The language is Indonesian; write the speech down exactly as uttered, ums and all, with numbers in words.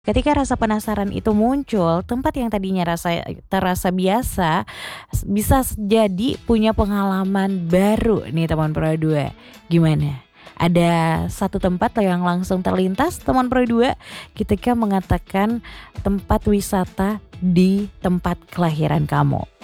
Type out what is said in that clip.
Ketika rasa penasaran itu muncul, tempat yang tadinya rasa terasa biasa, s bisa s jadi punya pengalaman baru nih teman Pro dua. Gimana? Ada satu tempat yang langsung terlintas teman Pro dua ketika mengatakan tempat wisata di tempat kelahiran kamu?